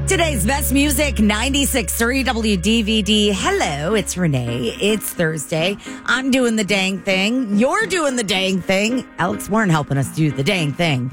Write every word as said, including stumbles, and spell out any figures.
Today's best music, ninety-six point three W D V D. Hello, it's Renee. It's Thursday. I'm doing the dang thing. You're doing the dang thing. Alex Warren helping us do the dang thing.